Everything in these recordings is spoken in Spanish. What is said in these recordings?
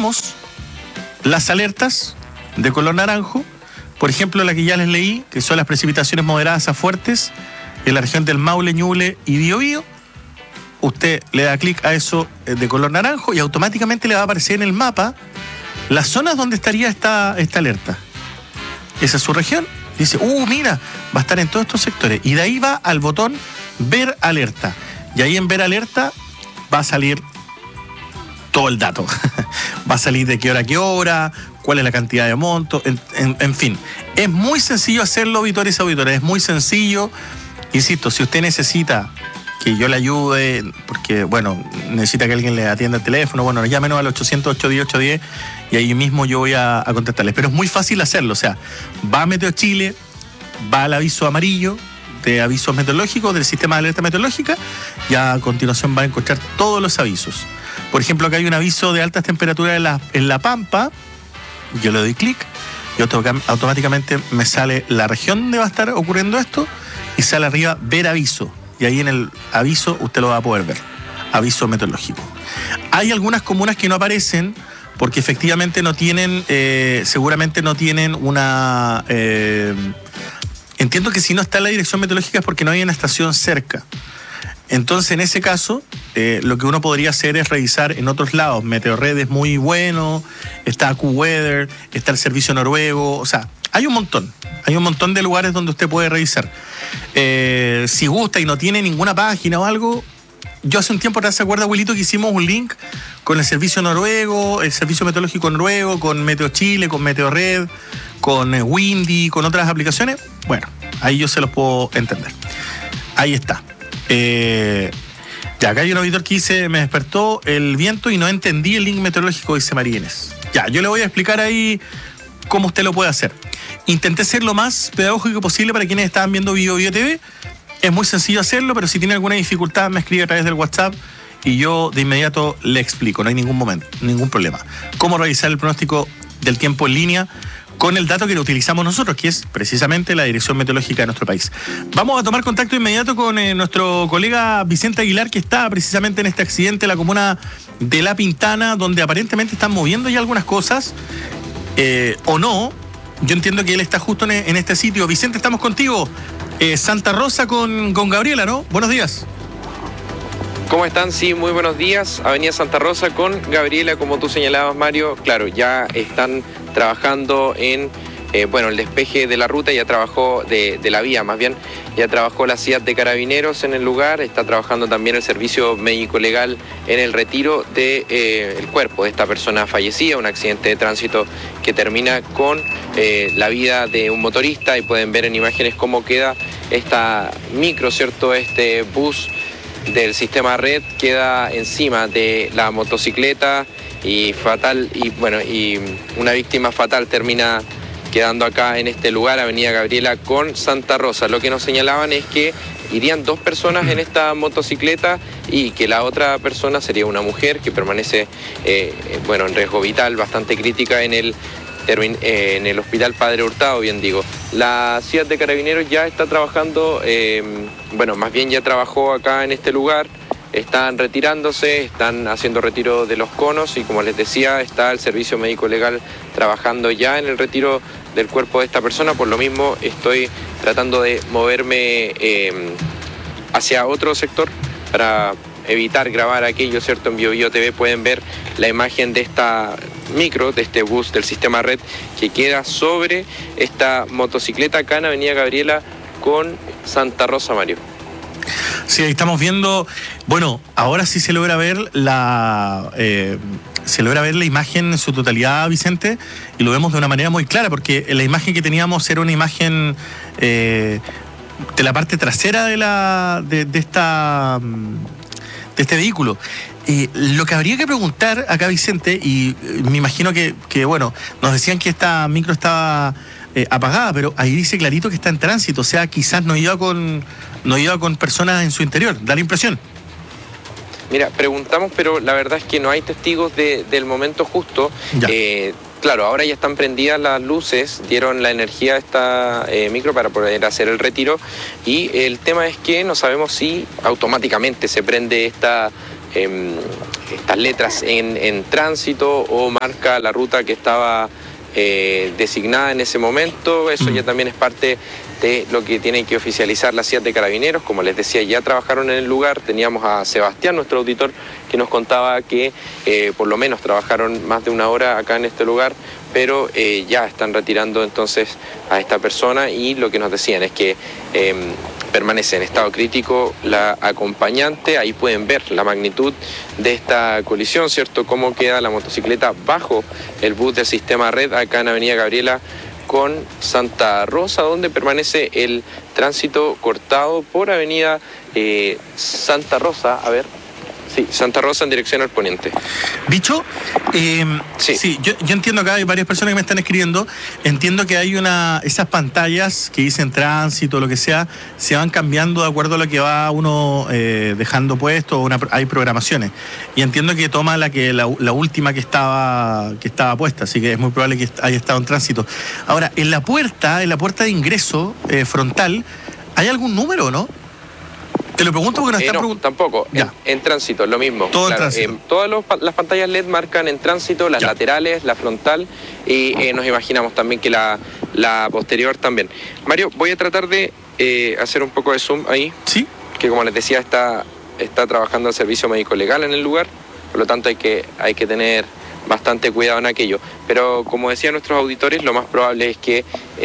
tenemos las alertas de color naranjo, por ejemplo, la que ya les leí, que son las precipitaciones moderadas a fuertes en la región del Maule, Ñuble y Biobío. Usted le da clic a eso de color naranjo y automáticamente le va a aparecer en el mapa las zonas donde estaría esta alerta. Esa es su región. Dice, mira, va a estar en todos estos sectores. Y de ahí va al botón ver alerta. Y ahí en ver alerta va a salir todo el dato. Va a salir de qué hora, cuál es la cantidad de monto, en fin. Es muy sencillo hacerlo, auditores y auditoras. Es muy sencillo. Insisto, si usted necesita que yo le ayude, porque, bueno, necesita que alguien le atienda el teléfono, bueno, llámenos al 800-810-810 y ahí mismo yo voy a contestarles. Pero es muy fácil hacerlo, o sea, va a Meteo Chile, va al aviso amarillo de avisos meteorológicos del sistema de alerta meteorológica y a continuación va a encontrar todos los avisos. Por ejemplo, acá hay un aviso de altas temperaturas en la Pampa, yo le doy clic y automáticamente me sale la región donde va a estar ocurriendo esto y sale arriba ver aviso. Y ahí en el aviso usted lo va a poder ver. Aviso meteorológico. Hay algunas comunas que no aparecen porque efectivamente no tienen, seguramente no tienen una... entiendo que si no está en la dirección meteorológica es porque no hay una estación cerca. Entonces, en ese caso, lo que uno podría hacer es revisar en otros lados. Meteorred es muy bueno, está AccuWeather, está el servicio noruego, o sea, hay un montón de lugares donde usted puede revisar. Si gusta y no tiene ninguna página o algo, yo hace un tiempo atrás, ¿se acuerda, abuelito, que hicimos un link con el servicio noruego, el servicio meteorológico noruego, con Meteo Chile, con Meteorred, con Windy, con otras aplicaciones? Bueno, ahí yo se los puedo entender. Ahí está. Ya, acá hay un auditor que dice, me despertó el viento y no entendí el link meteorológico, dice Marínez. Ya, yo le voy a explicar ahí cómo usted lo puede hacer. Intenté ser lo más pedagógico posible para quienes estaban viendo Biobío TV. Es muy sencillo hacerlo, pero si tiene alguna dificultad me escribe a través del WhatsApp y yo de inmediato le explico, no hay ningún problema. Cómo revisar el pronóstico del tiempo en línea con el dato que lo utilizamos nosotros, que es precisamente la dirección meteorológica de nuestro país. Vamos a tomar contacto inmediato con nuestro colega Vicente Aguilar, que está precisamente en este accidente en la comuna de La Pintana, donde aparentemente están moviendo ya algunas cosas, o no. Yo entiendo que él está justo en este sitio. Vicente, estamos contigo. Santa Rosa con Gabriela, ¿no? Buenos días. ¿Cómo están? Sí, muy buenos días. Avenida Santa Rosa con Gabriela, como tú señalabas, Mario. Claro, ya están trabajando en el despeje de la ruta, ya trabajó de la vía, más bien, ya trabajó la CIAT de Carabineros en el lugar, está trabajando también el servicio médico legal en el retiro de el cuerpo de esta persona fallecida, un accidente de tránsito que termina con la vida de un motorista, y pueden ver en imágenes cómo queda esta micro, ¿cierto? Este bus del sistema red queda encima de la motocicleta y una víctima fatal termina quedando acá en este lugar, Avenida Gabriela con Santa Rosa. Lo que nos señalaban es que irían 2 personas en esta motocicleta y que la otra persona sería una mujer que permanece en riesgo vital, bastante crítica en el hospital Padre Hurtado, bien digo. La CIAT de Carabineros ya está trabajando, más bien ya trabajó acá en este lugar. Están retirándose, están haciendo retiro de los conos y, como les decía, está el servicio médico legal trabajando ya en el retiro del cuerpo de esta persona. Por lo mismo estoy tratando de moverme hacia otro sector para evitar grabar aquello, ¿cierto? En Biobío TV pueden ver la imagen de esta micro, de este bus del sistema red que queda sobre esta motocicleta acá en Avenida Gabriela con Santa Rosa, Mario. Sí, ahí estamos viendo, ahora sí se logra ver la imagen en su totalidad, Vicente, y lo vemos de una manera muy clara, porque la imagen que teníamos era una imagen de la parte trasera de este vehículo. Lo que habría que preguntar acá, Vicente, y me imagino que nos decían que esta micro estaba apagada, pero ahí dice clarito que está en tránsito, o sea, quizás no iba con personas en su interior, da la impresión. Mira, preguntamos, pero la verdad es que no hay testigos del momento justo. Claro, ahora ya están prendidas las luces, dieron la energía a esta micro para poder hacer el retiro, y el tema es que no sabemos si automáticamente se prende estas letras en tránsito o marca la ruta que estaba designada en ese momento. Eso ya también es parte de lo que tiene que oficializar la CIAT de Carabineros. Como les decía, ya trabajaron en el lugar. Teníamos a Sebastián, nuestro auditor, que nos contaba que por lo menos trabajaron más de 1 hora acá en este lugar, pero ya están retirando entonces a esta persona, y lo que nos decían es que permanece en estado crítico la acompañante. Ahí pueden ver la magnitud de esta colisión, ¿cierto? Cómo queda la motocicleta bajo el bus del sistema Red acá en Avenida Gabriela con Santa Rosa, donde permanece el tránsito cortado por Avenida Santa Rosa. A ver. Sí, Santa Rosa en dirección al poniente. Bicho, sí, yo entiendo, acá hay varias personas que me están escribiendo. Entiendo que hay esas pantallas que dicen tránsito, lo que sea, se van cambiando de acuerdo a lo que va uno dejando puesto, hay programaciones. Y entiendo que toma la última que estaba puesta, así que es muy probable que haya estado en tránsito. Ahora, en la puerta de ingreso frontal, ¿hay algún número o no? Te lo pregunto porque no, tampoco. En tránsito, lo mismo. Todo claro, en tránsito. Todas las pantallas LED marcan en tránsito, las laterales, la frontal, y nos imaginamos también que la posterior también. Mario, voy a tratar de hacer un poco de zoom ahí. Sí. Que como les decía, está trabajando el servicio médico legal en el lugar, por lo tanto hay que tener bastante cuidado en aquello. Pero como decían nuestros auditores, lo más probable es que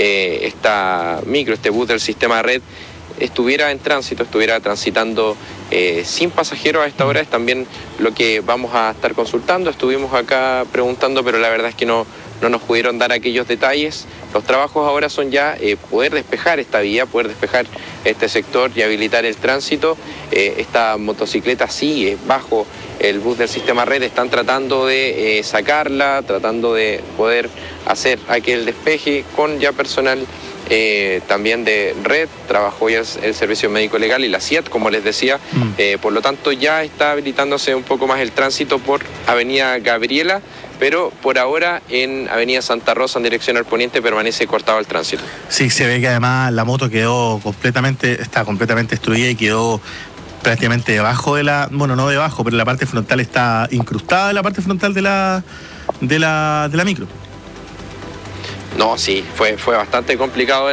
este bus del sistema Red estuviera en tránsito, estuviera transitando sin pasajeros a esta hora. Es también lo que vamos a estar consultando. Estuvimos acá preguntando, pero la verdad es que no nos pudieron dar aquellos detalles. Los trabajos ahora son ya poder despejar esta vía, poder despejar este sector y habilitar el tránsito. Esta motocicleta sí bajo el bus del sistema Red, están tratando de sacarla, tratando de poder hacer aquel despeje con ya personal también de Red. Trabajó ya el servicio médico legal y la CIAT, como les decía. Por lo tanto ya está habilitándose un poco más el tránsito por Avenida Gabriela, pero por ahora en Avenida Santa Rosa en dirección al poniente permanece cortado el tránsito. Sí, se ve que además la moto está completamente destruida y quedó prácticamente debajo no debajo, pero la parte frontal está incrustada en la parte frontal de la micro. No, sí, fue bastante complicado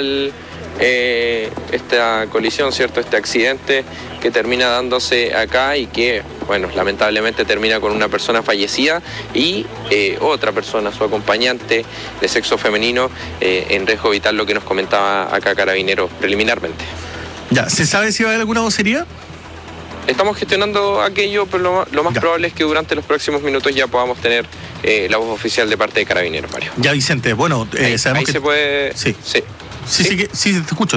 esta colisión, ¿cierto? Este accidente que termina dándose acá y que, bueno, lamentablemente termina con una persona fallecida y otra persona, su acompañante de sexo femenino, en riesgo vital, lo que nos comentaba acá Carabineros preliminarmente. Ya, ¿se sabe si va a haber alguna vocería? Estamos gestionando aquello, pero lo más probable es que durante los próximos minutos ya podamos tener la voz oficial de parte de Carabineros, Mario. Ya, Vicente, bueno, sabemos ahí que... se puede... Sí, te escucho.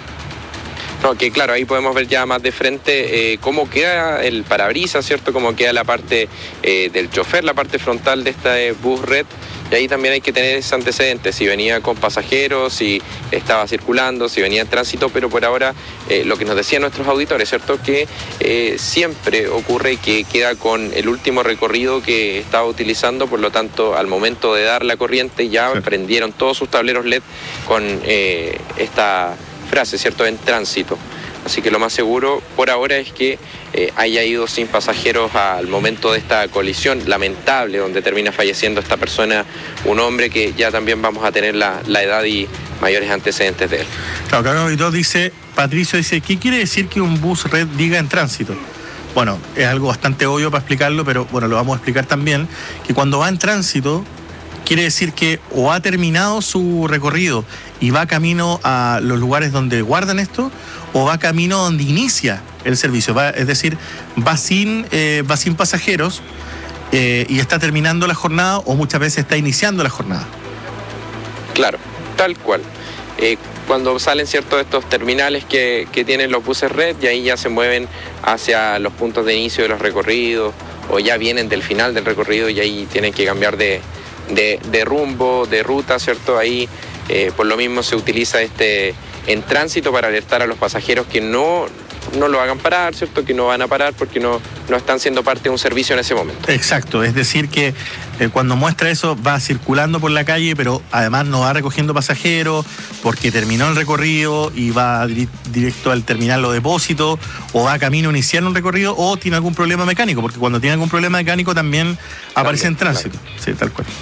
No, que claro, ahí podemos ver ya más de frente cómo queda el parabrisas, ¿cierto? Cómo queda la parte del chofer, la parte frontal de esta bus Red. Y ahí también hay que tener ese antecedente, si venía con pasajeros, si estaba circulando, si venía en tránsito, pero por ahora lo que nos decían nuestros auditores, ¿cierto? Que siempre ocurre que queda con el último recorrido que estaba utilizando, por lo tanto, al momento de dar la corriente ya prendieron todos sus tableros LED con esta frase, ¿cierto? En tránsito. Así que lo más seguro por ahora es que haya ido sin pasajeros al momento de esta colisión lamentable donde termina falleciendo esta persona, un hombre que ya también vamos a tener la edad y mayores antecedentes de él. Claro, acá auditor Patricio dice, ¿qué quiere decir que un bus Red diga en tránsito? Bueno, es algo bastante obvio para explicarlo, pero bueno, lo vamos a explicar también, que cuando va en tránsito quiere decir que o ha terminado su recorrido y va camino a los lugares donde guardan esto, o va camino donde inicia el servicio, es decir, va sin pasajeros y está terminando la jornada, o muchas veces está iniciando la jornada. Claro, tal cual. Cuando salen ciertos estos terminales que tienen los buses Red, y ahí ya se mueven hacia los puntos de inicio de los recorridos, o ya vienen del final del recorrido y ahí tienen que cambiar de rumbo, de ruta, ¿cierto? Ahí por lo mismo se utiliza en tránsito para alertar a los pasajeros que no no lo hagan parar, ¿cierto? Que no van a parar porque no están siendo parte de un servicio en ese momento. Exacto, es decir que cuando muestra eso va circulando por la calle, pero además no va recogiendo pasajeros porque terminó el recorrido y va directo al terminal o depósito, o va camino a iniciar un recorrido, o tiene algún problema mecánico, porque cuando tiene algún problema mecánico también aparece en tránsito. Claro. Sí, tal cual.